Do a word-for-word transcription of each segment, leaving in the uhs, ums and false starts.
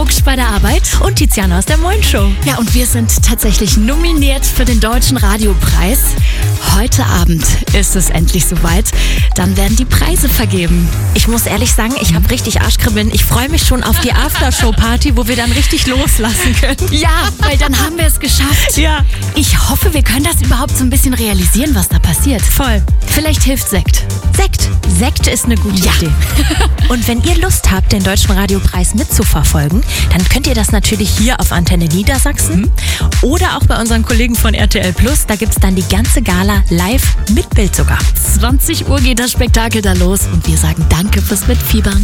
Fuchs bei der Arbeit und Tiziana aus der Moin Show. Ja, und wir sind tatsächlich nominiert für den Deutschen Radiopreis. Heute Abend ist es endlich soweit. Dann werden die Preise vergeben. Ich muss ehrlich sagen, ich habe richtig Arschkribbeln. Ich freue mich schon auf die Aftershow-Party, wo wir dann richtig loslassen können. Ja, weil dann haben wir es geschafft. Ja. Ich hoffe, wir können das überhaupt so ein bisschen realisieren, was da passiert. Voll. Vielleicht hilft Sekt. Sekt. Sekt ist eine gute Ja. Idee. Und wenn ihr Lust habt, den Deutschen Radiopreis mitzuverfolgen, dann könnt ihr das natürlich hier auf Antenne Niedersachsen mhm. oder auch bei unseren Kollegen von R T L Plus. Da gibt es dann die ganze Gala live mit Bild sogar. zwanzig Uhr geht das Spektakel da los und wir sagen Danke fürs Mitfiebern.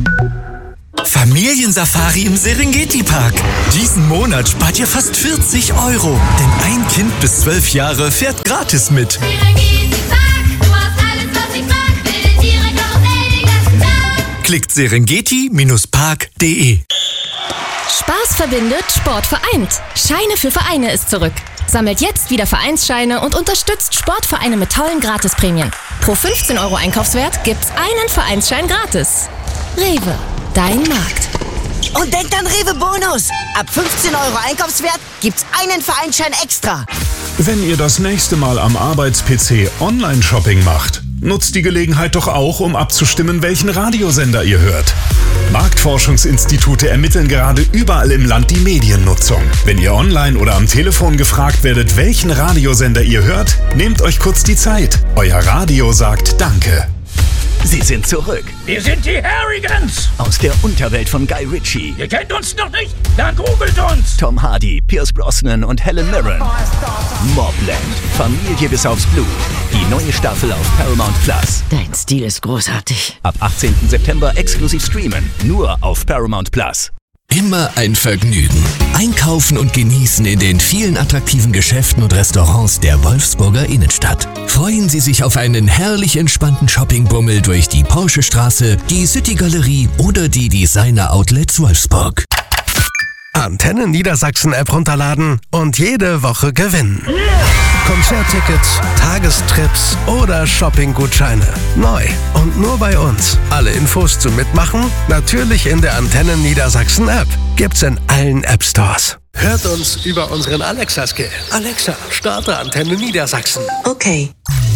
Familiensafari im Serengeti-Park. Diesen Monat spart ihr fast vierzig Euro. Denn ein Kind bis zwölf Jahre fährt gratis mit. Serengeti-Park, du hast alles, was ich mag. Wilde Tiere, Karussell den ganzen Tag. Klickt serengeti park punkt de. Spaß verbindet, Sport vereint. Scheine für Vereine ist zurück. Sammelt jetzt wieder Vereinsscheine und unterstützt Sportvereine mit tollen Gratisprämien. Pro fünfzehn Euro Einkaufswert gibt's einen Vereinsschein gratis. Rewe, dein Markt. Und denkt an Rewe Bonus. Ab fünfzehn Euro Einkaufswert gibt's einen Vereinsschein extra. Wenn ihr das nächste Mal am Arbeits-P C Online-Shopping macht, nutzt die Gelegenheit doch auch, um abzustimmen, welchen Radiosender ihr hört. Marktforschungsinstitute ermitteln gerade überall im Land die Mediennutzung. Wenn ihr online oder am Telefon gefragt werdet, welchen Radiosender ihr hört, nehmt euch kurz die Zeit. Euer Radio sagt Danke. Sie sind zurück. Wir sind die Harrigans. Aus der Unterwelt von Guy Ritchie. Ihr kennt uns noch nicht? Dann googelt uns. Tom Hardy, Pierce Brosnan und Helen Mirren. Mobland. Familie bis aufs Blut. Die neue Staffel auf Paramount Plus. Dein Stil ist großartig. Ab achtzehnten September exklusiv streamen. Nur auf Paramount Plus. Immer ein Vergnügen. Einkaufen und genießen in den vielen attraktiven Geschäften und Restaurants der Wolfsburger Innenstadt. Freuen Sie sich auf einen herrlich entspannten Shoppingbummel durch die Porschestraße, die City-Galerie oder die Designer-Outlets Wolfsburg. Antenne Niedersachsen App runterladen und jede Woche gewinnen. Konzerttickets, Tagestrips oder Shoppinggutscheine. Neu und nur bei uns. Alle Infos zum Mitmachen natürlich in der Antenne Niedersachsen App. Gibt's in allen App Stores. Hört uns über unseren Alexa-Skill. Alexa, starte Antenne Niedersachsen. Okay.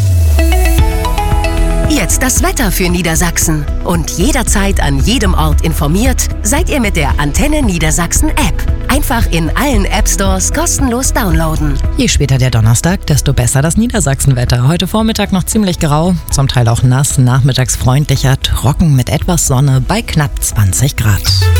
Jetzt das Wetter für Niedersachsen. Und jederzeit an jedem Ort informiert, seid ihr mit der Antenne Niedersachsen App. Einfach in allen App Stores kostenlos downloaden. Je später der Donnerstag, desto besser das Niedersachsenwetter. Heute Vormittag noch ziemlich grau, zum Teil auch nass, nachmittags freundlicher, trocken mit etwas Sonne bei knapp zwanzig Grad.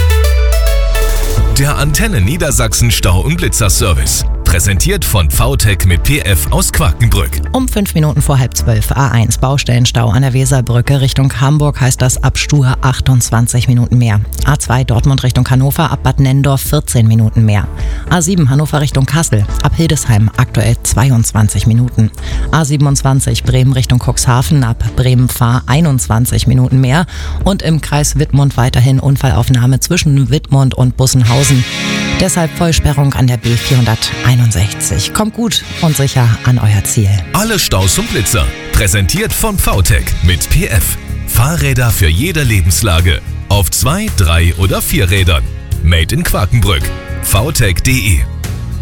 Der Antenne Niedersachsen Stau- und Blitzerservice. Präsentiert von V T E C mit P F aus Quakenbrück. Um fünf Minuten vor halb zwölf A eins Baustellenstau an der Weserbrücke Richtung Hamburg heißt das ab Stue achtundzwanzig Minuten mehr. A zwei Dortmund Richtung Hannover ab Bad Nendorf vierzehn Minuten mehr. A sieben Hannover Richtung Kassel ab Hildesheim aktuell zweiundzwanzig Minuten. A siebenundzwanzig Bremen Richtung Cuxhaven ab Bremen-Fahr einundzwanzig Minuten mehr. Und im Kreis Wittmund weiterhin Unfallaufnahme zwischen Wittmund und Bussenhausen. Deshalb Vollsperrung an der B vierhunderteinundsechzig. Kommt gut und sicher an euer Ziel. Alle Staus und Blitzer. Präsentiert von V T E C mit P F. Fahrräder für jede Lebenslage. Auf zwei, drei oder vier Rädern. Made in Quakenbrück. V T E C punkt de